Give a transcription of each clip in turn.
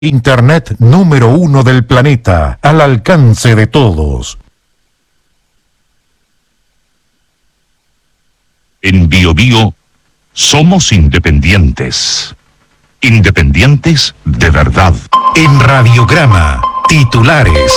Internet número 1 del planeta, al alcance de todos. En BioBio somos independientes. Independientes de verdad. En Radiograma, titulares.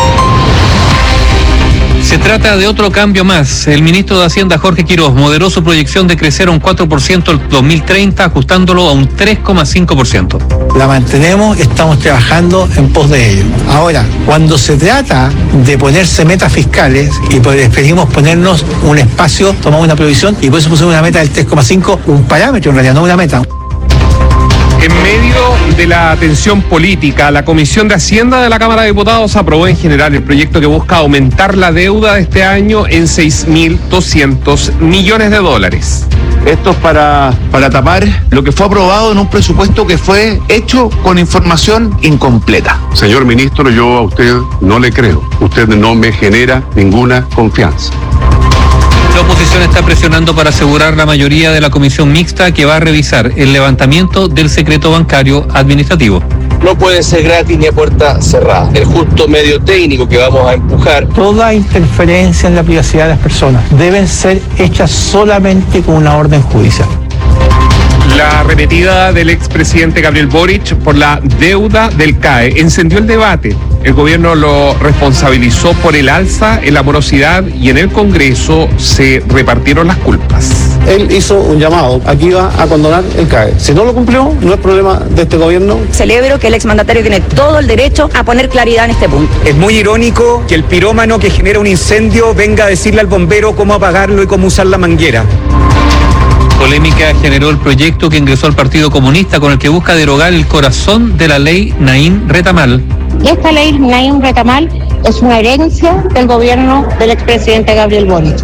Se trata de otro cambio más. El ministro de Hacienda, Jorge Quiroz, moderó su proyección de crecer a un 4% el 2030, ajustándolo a un 3,5%. La mantenemos, estamos trabajando en pos de ello. Ahora, cuando se trata de ponerse metas fiscales, y preferimos ponernos un espacio, tomamos una provisión, y por eso pusimos una meta del 3,5, un parámetro en realidad, no una meta. En medio de la tensión política, la Comisión de Hacienda de la Cámara de Diputados aprobó en general el proyecto que busca aumentar la deuda de este año en $6.200 millones. Esto es para tapar lo que fue aprobado en un presupuesto que fue hecho con información incompleta. Señor ministro, yo a usted no le creo. Usted no me genera ninguna confianza. La oposición está presionando para asegurar la mayoría de la comisión mixta que va a revisar el levantamiento del secreto bancario administrativo. No puede ser gratis ni a puerta cerrada. El justo medio técnico que vamos a empujar. Toda interferencia en la privacidad de las personas deben ser hechas solamente con una orden judicial. La arremetida del expresidente Gabriel Boric por la deuda del CAE encendió el debate. El gobierno lo responsabilizó por el alza en la morosidad y en el Congreso se repartieron las culpas. Él hizo un llamado, aquí va a condonar el CAE. Si no lo cumplió, no es problema de este gobierno. Celebro que el exmandatario tiene todo el derecho a poner claridad en este punto. Es muy irónico que el pirómano que genera un incendio venga a decirle al bombero cómo apagarlo y cómo usar la manguera. Polémica generó el proyecto que ingresó al Partido Comunista con el que busca derogar el corazón de la ley Naim Retamal. Esta ley Naim Retamal es una herencia del gobierno del expresidente Gabriel Boric.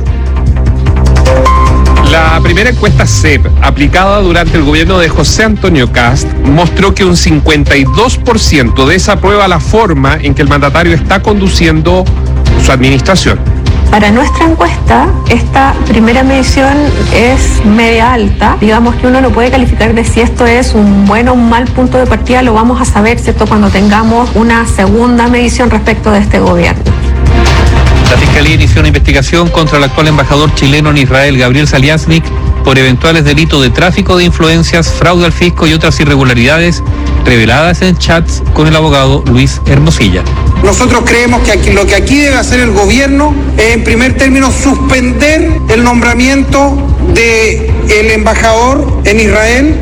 La primera encuesta CEP, aplicada durante el gobierno de José Antonio Kast, mostró que un 52% desaprueba la forma en que el mandatario está conduciendo su administración. Para nuestra encuesta, esta primera medición es media alta. Digamos que uno no puede calificar de si esto es un buen o un mal punto de partida, lo vamos a saber, ¿cierto?, cuando tengamos una segunda medición respecto de este gobierno. La Fiscalía inició una investigación contra el actual embajador chileno en Israel, Gabriel Saliasnik, por eventuales delitos de tráfico de influencias, fraude al fisco y otras irregularidades reveladas en chats con el abogado Luis Hermosilla. Nosotros creemos que lo que aquí debe hacer el gobierno es, en primer término, suspender el nombramiento del embajador en Israel.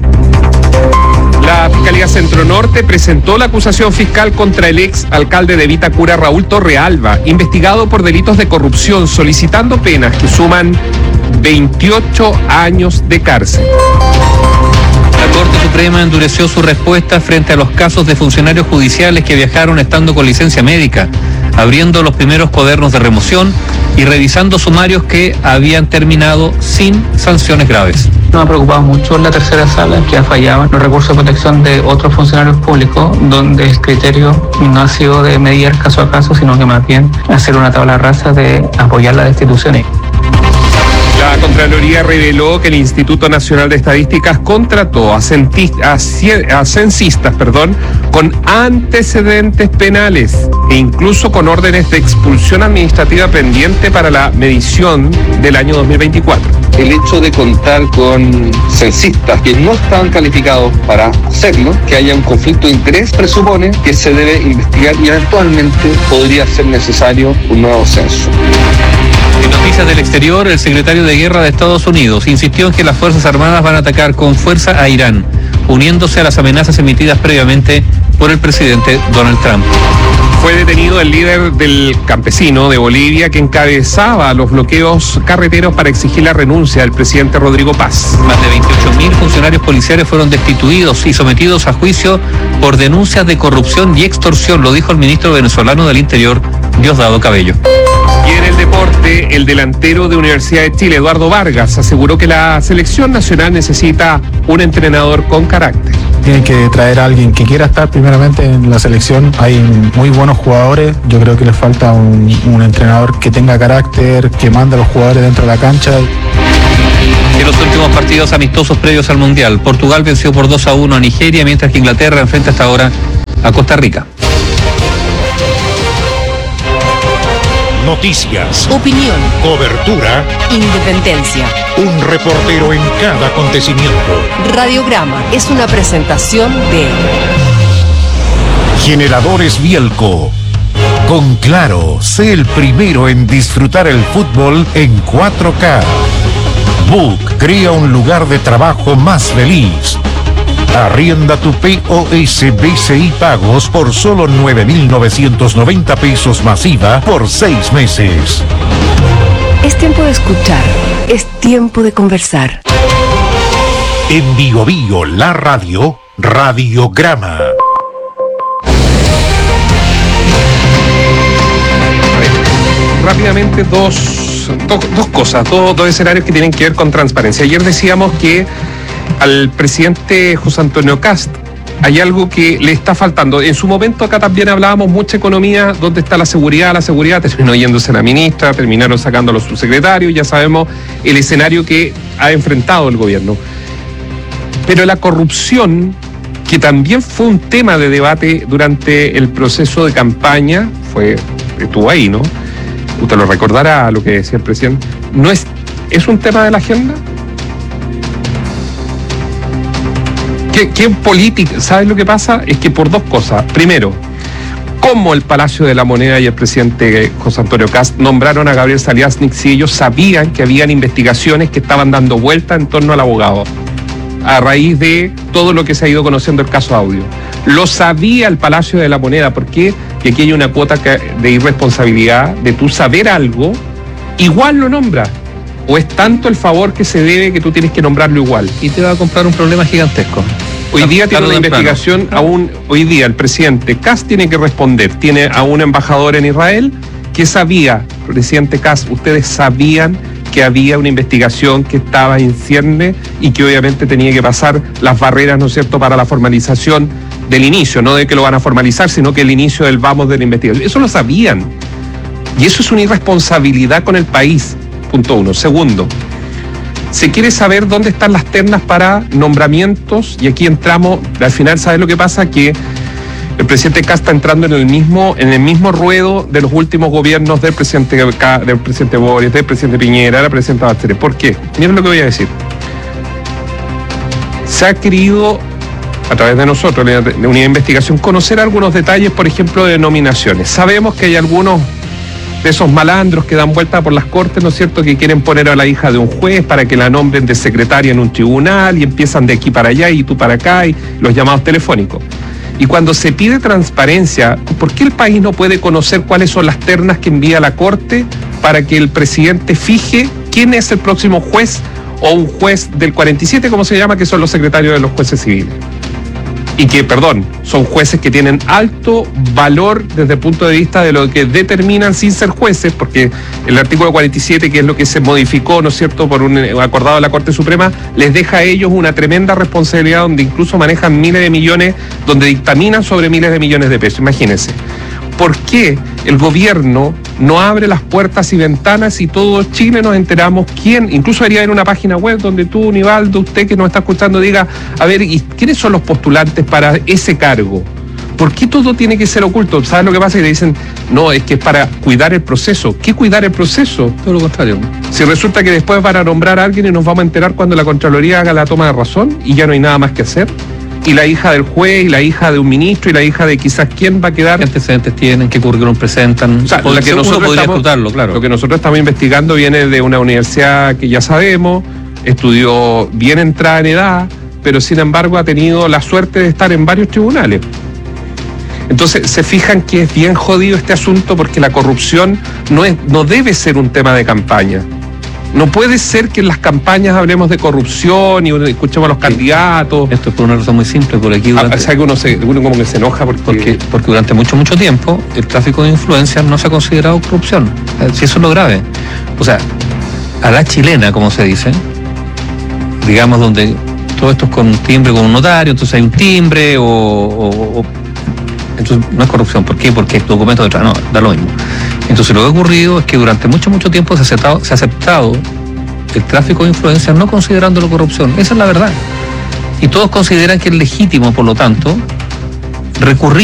La Fiscalía Centro Norte presentó la acusación fiscal contra el ex alcalde de Vitacura, Raúl Torrealba, investigado por delitos de corrupción, solicitando penas que suman 28 años de cárcel. La Corte Suprema endureció su respuesta frente a los casos de funcionarios judiciales que viajaron estando con licencia médica, abriendo los primeros cuadernos de remoción y revisando sumarios que habían terminado sin sanciones graves. Nos ha preocupado mucho la tercera sala, que ha fallado en los recursos de protección de otros funcionarios públicos, donde el criterio no ha sido de medir caso a caso, sino que más bien hacer una tabla rasa de apoyar las destituciones. La Contraloría reveló que el Instituto Nacional de Estadísticas contrató a censistas con antecedentes penales e incluso con órdenes de expulsión administrativa pendiente para la medición del año 2024. El hecho de contar con censistas que no están calificados para hacerlo, que haya un conflicto de interés, presupone que se debe investigar y eventualmente podría ser necesario un nuevo censo. En noticias del exterior, el secretario de Guerra de Estados Unidos insistió en que las Fuerzas Armadas van a atacar con fuerza a Irán, uniéndose a las amenazas emitidas previamente por el presidente Donald Trump. Fue detenido el líder del campesino de Bolivia que encabezaba los bloqueos carreteros para exigir la renuncia del presidente Rodrigo Paz. Más de 28.000 funcionarios policiales fueron destituidos y sometidos a juicio por denuncias de corrupción y extorsión, lo dijo el ministro venezolano del Interior, Diosdado Cabello. Y en el deporte, el delantero de Universidad de Chile, Eduardo Vargas, aseguró que la selección nacional necesita un entrenador con carácter. Tienen que traer a alguien que quiera estar primeramente en la selección. Hay muy buenos jugadores, yo creo que les falta un entrenador que tenga carácter, que mande a los jugadores dentro de la cancha. En los últimos partidos amistosos previos al Mundial, Portugal venció por 2-1 a Nigeria, mientras que Inglaterra enfrenta hasta ahora a Costa Rica. Noticias, opinión, cobertura, independencia. un reportero en cada acontecimiento. Radiograma es una presentación de Generadores Bielco. Con Claro, sé el primero en disfrutar el fútbol en 4K. Book crea un lugar de trabajo más feliz. Arrienda tu POS BCI Pagos por solo 9.990 pesos masiva por 6 meses. Es tiempo de escuchar, es tiempo de conversar. En Bio Bio, la radio, Radiograma. Rápidamente dos cosas, dos escenarios que tienen que ver con transparencia. Ayer decíamos que al presidente José Antonio Kast hay algo que le está faltando. En su momento acá también hablábamos mucha economía, ¿dónde está la seguridad? La seguridad terminó yéndose la ministra, terminaron sacando a los subsecretarios, ya sabemos el escenario que ha enfrentado el gobierno. Pero la corrupción, que también fue un tema de debate durante el proceso de campaña, estuvo ahí, ¿no? Usted lo recordará, lo que decía el presidente. ¿No es un tema de la agenda? ¿Qué política? ¿Sabes lo que pasa? Es que por dos cosas. Primero, cómo el Palacio de la Moneda y el presidente José Antonio Kast nombraron a Gabriel Saliasnik si ellos sabían que habían investigaciones que estaban dando vuelta en torno al abogado, a raíz de todo lo que se ha ido conociendo el caso Audio. Lo sabía el Palacio de la Moneda. ¿Por qué? Que aquí hay una cuota de irresponsabilidad, de tú saber algo, igual lo nombras. ¿O es tanto el favor que se debe que tú tienes que nombrarlo igual? Y te va a comprar un problema gigantesco. Hoy día tiene una investigación, hoy día el presidente Kast tiene que responder. Tiene a un embajador en Israel que sabía, presidente Kast, ustedes sabían que había una investigación que estaba en cierne y que obviamente tenía que pasar las barreras, ¿no es cierto?, para la formalización del inicio, no de que lo van a formalizar, sino que el inicio del vamos de la investigación. Eso lo sabían. Y eso es una irresponsabilidad con el país. Punto uno. Segundo, se quiere saber dónde están las ternas para nombramientos, y aquí entramos, al final, ¿sabes lo que pasa? Que el presidente Kast está entrando en el mismo ruedo de los últimos gobiernos del presidente Boris, del presidente Piñera, de la presidenta Bachelet. ¿Por qué? Miren lo que voy a decir. Se ha querido, a través de nosotros, de una investigación, conocer algunos detalles, por ejemplo, de nominaciones. Sabemos que hay algunos de esos malandros que dan vuelta por las cortes, ¿no es cierto?, que quieren poner a la hija de un juez para que la nombren de secretaria en un tribunal y empiezan de aquí para allá y tú para acá, y los llamados telefónicos. Y cuando se pide transparencia, ¿por qué el país no puede conocer cuáles son las ternas que envía la Corte para que el presidente fije quién es el próximo juez o un juez del 47, como se llama, que son los secretarios de los jueces civiles? Y que, son jueces que tienen alto valor desde el punto de vista de lo que determinan sin ser jueces, porque el artículo 47, que es lo que se modificó, ¿no es cierto?, por un acordado de la Corte Suprema, les deja a ellos una tremenda responsabilidad, donde incluso manejan miles de millones, donde dictaminan sobre miles de millones de pesos. Imagínense. ¿Por qué el gobierno no abre las puertas y ventanas y todo Chile nos enteramos quién? Incluso debería haber una página web donde tú, Nivaldo, usted que nos está escuchando, diga, a ver, ¿y quiénes son los postulantes para ese cargo? ¿Por qué todo tiene que ser oculto? ¿Sabes lo que pasa? Y le dicen, no, es que es para cuidar el proceso. ¿Qué cuidar el proceso? Todo lo contrario. Si resulta que después van a nombrar a alguien y nos vamos a enterar cuando la Contraloría haga la toma de razón y ya no hay nada más que hacer. Y la hija del juez, y la hija de un ministro, y la hija de quizás quién va a quedar. ¿Qué antecedentes tienen? ¿Qué currículum presentan? O sea, lo que nosotros estamos investigando viene de una universidad que ya sabemos, estudió bien entrada en edad, pero sin embargo ha tenido la suerte de estar en varios tribunales. Entonces se fijan que es bien jodido este asunto, porque la corrupción no debe ser un tema de campaña. No puede ser que en las campañas hablemos de corrupción y escuchemos a los candidatos. Esto es por una razón muy simple, porque aquí uno como que se enoja porque durante mucho tiempo el tráfico de influencias no se ha considerado corrupción. Si eso es lo grave. O sea, a la chilena, como se dice, digamos, donde todo esto es con un timbre, con un notario, entonces hay un timbre entonces no es corrupción. ¿Por qué? Porque el documento detrás, no, da lo mismo. Entonces lo que ha ocurrido es que durante mucho tiempo se ha aceptado el tráfico de influencias no considerándolo corrupción. Esa es la verdad. Y todos consideran que es legítimo, por lo tanto, recurrir